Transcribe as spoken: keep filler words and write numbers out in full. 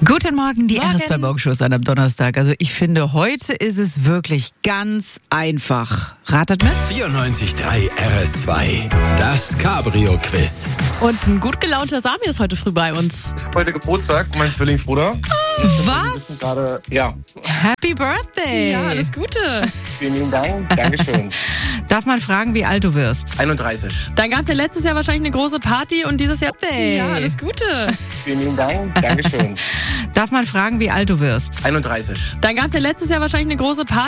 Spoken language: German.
Guten Morgen, die Morgen. R S zwei Morgenshows an einem Donnerstag. Also ich finde, heute ist es wirklich ganz einfach. Ratet mit? vierundneunzig Komma drei R S zwei, das Cabrio-Quiz. Und ein gut gelaunter Sami ist heute früh bei uns. Ich habe heute Geburtstag, mein Zwillingsbruder. Was? Gerade, ja, Happy Birthday! Ja, alles Gute. vielen lieben Dank. Dankeschön. Darf man fragen, wie alt du wirst? einunddreißig. Dann gab es ja letztes Jahr wahrscheinlich eine große Party und dieses Jahr... Birthday. Ja, alles Gute. Vielen lieben Dank. Dankeschön. Darf man fragen, wie alt du wirst? einunddreißig. Dann gab es ja letztes Jahr wahrscheinlich eine große Party.